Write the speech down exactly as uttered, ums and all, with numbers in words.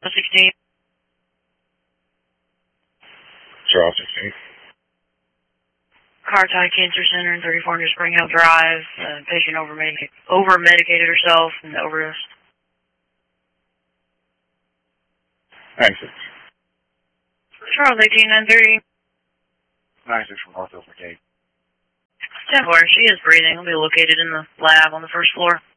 sixteen. Charles sixteen. Carti Cancer Center in thirty-four hundred Spring Hill Drive. Uh, patient over over medicated herself and overdose. Thanks. Charles eighteen nine thirty. nine six from North Hills Brigade. ten four. She is breathing. Will be located in the lab on the first floor.